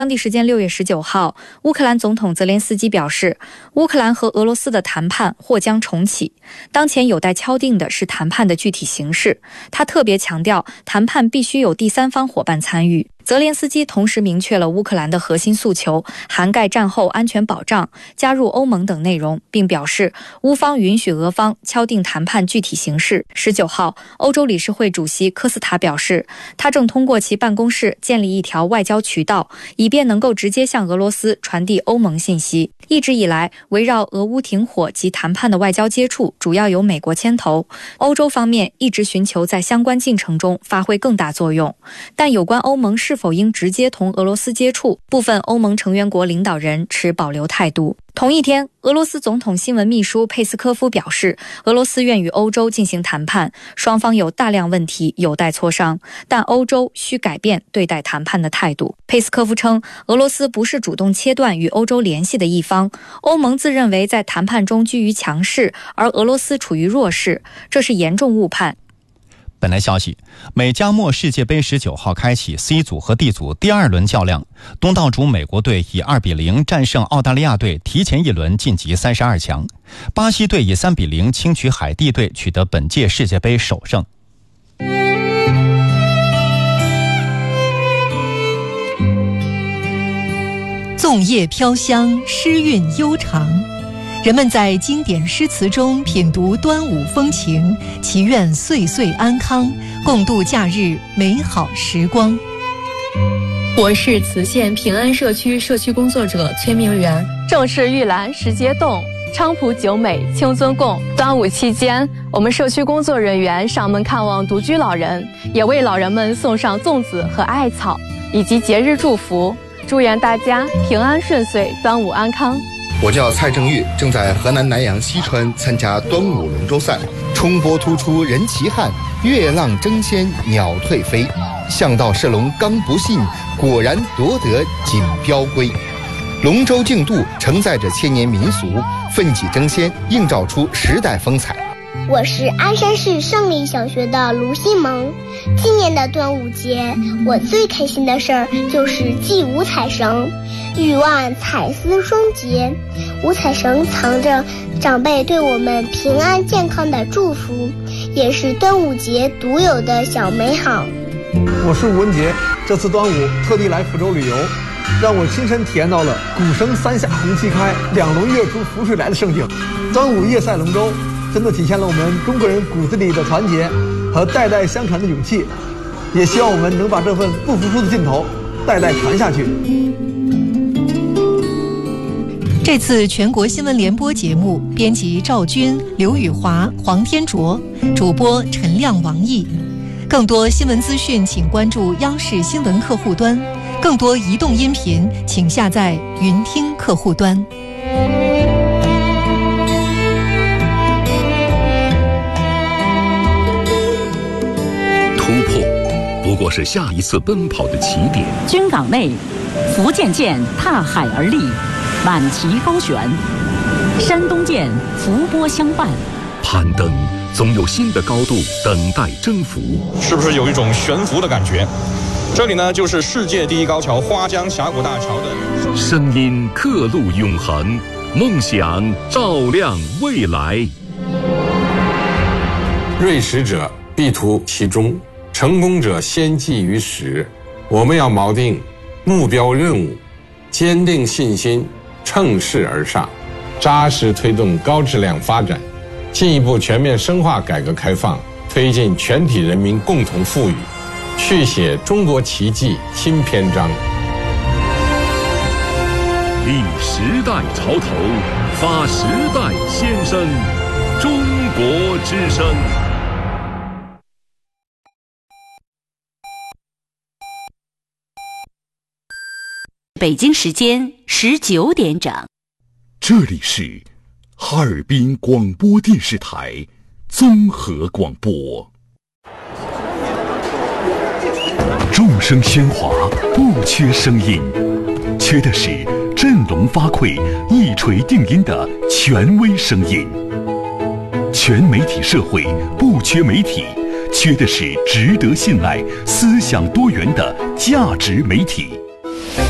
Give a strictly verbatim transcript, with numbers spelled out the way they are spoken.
当地时间六月十九号，乌克兰总统泽连斯基表示，乌克兰和俄罗斯的谈判或将重启。当前有待敲定的是谈判的具体形式。他特别强调，谈判必须有第三方伙伴参与。泽连斯基同时明确了乌克兰的核心诉求，涵盖战后安全保障、加入欧盟等内容，并表示乌方允许俄方敲定谈判具体形式。十九号，欧洲理事会主席科斯塔表示，他正通过其办公室建立一条外交渠道，以便能够直接向俄罗斯传递欧盟信息。一直以来，围绕俄乌停火及谈判的外交接触主要由美国牵头，欧洲方面一直寻求在相关进程中发挥更大作用。但有关欧盟是否应直接同俄罗斯接触，部分欧盟成员国领导人持保留态度。同一天，俄罗斯总统新闻秘书佩斯科夫表示，俄罗斯愿与欧洲进行谈判，双方有大量问题有待磋商，但欧洲需改变对待谈判的态度。佩斯科夫称，俄罗斯不是主动切断与欧洲联系的一方，欧盟自认为在谈判中居于强势，而俄罗斯处于弱势，这是严重误判。 本来消息，美加墨世界杯十九号开启 C 组和 D 组第二轮较量，东道主美国队以二比零战胜澳大利亚队，提前一轮晋级三十二强。巴西队以三比零轻取海地队，取得本届世界杯首胜。 粽叶飘香，诗韵悠长。人们在经典诗词中品读端午风情，祈愿岁岁安康，共度假日美好时光。 我是磁县平安社区社区工作者崔明媛。 正是玉兰时节动，菖蒲酒美清尊供。端午期间，我们社区工作人员上门看望独居老人，也为老人们送上粽子和艾草，以及节日祝福，祝愿大家平安顺遂，端午安康。 我叫蔡正玉，正在河南南阳西川参加端午龙舟赛。冲波突出人齐汉，月浪争先鸟退飞。向道射龙刚不信，果然夺得锦标归。龙舟竞渡承载着千年民俗，奋起争先，映照出时代风采。 我是鞍山市胜利小学的卢新萌。今年的端午节，我最开心的事儿就是系五彩绳。欲望彩丝双结，五彩绳藏着长辈对我们平安健康的祝福，也是端午节独有的小美好。 我是吴文杰，这次端午特地来福州旅游，让我亲身体验到了鼓声三下红旗开，两龙跃出浮水来的盛景。端午夜赛龙舟真的体现了我们中国人骨子里的团结和代代相传的勇气，也希望我们能把这份不服输的劲头代代传下去。 这次全国新闻联播节目，编辑赵军、刘宇华、黄天卓，主播陈亮、王毅。更多新闻资讯，请关注央视新闻客户端；更多移动音频，请下载云听客户端。 突破不过是下一次奔跑的起点。 军港内，福建舰踏海而立，满旗高悬；山东舰伏波相伴。 攀登总有新的高度等待征服， 是不是有一种悬浮的感觉？这里呢，就是世界第一高桥花江峡谷大桥的声音，刻录永恒，梦想照亮未来。 锐识者必图其中，成功者先记于始。我们要锚定目标任务，坚定信心，乘势而上，扎实推动高质量发展，进一步全面深化改革开放，推进全体人民共同富裕，续写中国奇迹新篇章。 立时代潮头，发时代先声，中国之声。 北京时间十九点整。 这里是哈尔滨广播电视台综合广播。众声喧哗，不缺声音，缺的是振聋发聩、一锤定音的权威声音。全媒体社会不缺媒体，缺的是值得信赖、思想多元的价值媒体。